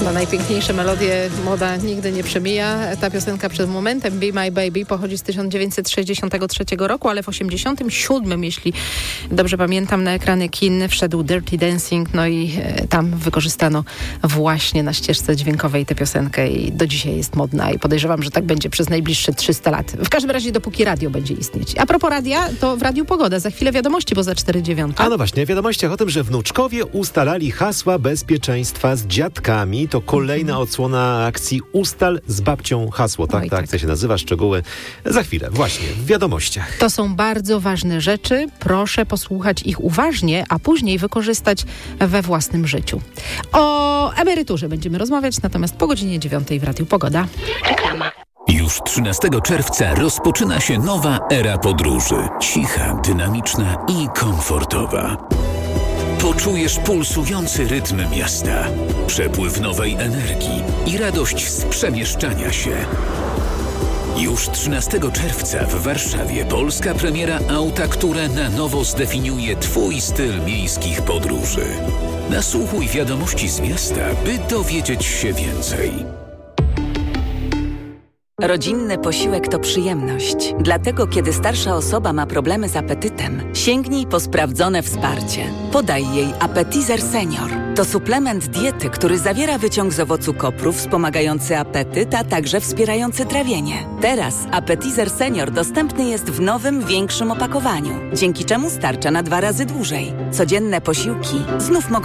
Na najpiękniejsze melodie moda nigdy nie przemija. Ta piosenka przed momentem, Be My Baby, pochodzi z 1963 roku, ale w 1987, jeśli dobrze pamiętam, na ekrany kin wszedł Dirty Dancing, no i tam wykorzystano właśnie na ścieżce dźwiękowej tę piosenkę i do dzisiaj jest modna i podejrzewam, że tak będzie przez najbliższe 300 lat. W każdym razie dopóki radio będzie istnieć. A propos radia, to w Radiu Pogoda. Za chwilę wiadomości, bo za 4:09. A no właśnie, w wiadomościach o tym, że wnuczkowie ustalali hasła bezpieczeństwa z dziadkami. To kolejna odsłona akcji Ustal z babcią hasło. Tak, ta akcja się nazywa. Szczegóły za chwilę. Właśnie, w wiadomościach. To są bardzo ważne rzeczy. Proszę posłuchać ich uważnie, a później wykorzystać we własnym życiu. O emeryturze będziemy rozmawiać, natomiast po godzinie 9 w Radiu Pogoda. Reklama. Już 13 czerwca rozpoczyna się nowa era podróży. Cicha, dynamiczna i komfortowa. Poczujesz pulsujący rytm miasta, przepływ nowej energii i radość z przemieszczania się. Już 13 czerwca w Warszawie polska premiera auta, które na nowo zdefiniuje Twój styl miejskich podróży. Nasłuchuj wiadomości z miasta, by dowiedzieć się więcej. Rodzinny posiłek to przyjemność. Dlatego, kiedy starsza osoba ma problemy z apetytem, sięgnij po sprawdzone wsparcie. Podaj jej Appetizer Senior. To suplement diety, który zawiera wyciąg z owocu kopru wspomagający apetyt, a także wspierający trawienie. Teraz Appetizer Senior dostępny jest w nowym, większym opakowaniu, dzięki czemu starcza na 2 razy dłużej. Codzienne posiłki znów mogą